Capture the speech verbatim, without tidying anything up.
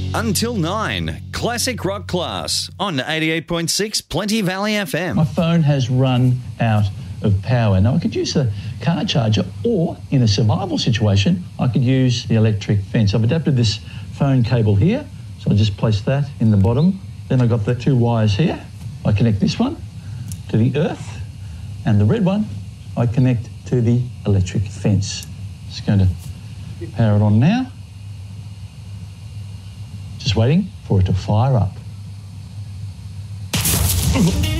Until nine, Classic Rock Class on eighty-eight point six Plenty Valley F M. My phone has run out of power. Now, I could use the car charger, or in a survival situation, I could use the electric fence. I've adapted this phone cable here, so I just place that in the bottom. Then I've got the two wires here. I connect this one to the earth, and the red one I connect to the electric fence. Just going to power it on now. Just waiting for it to fire up.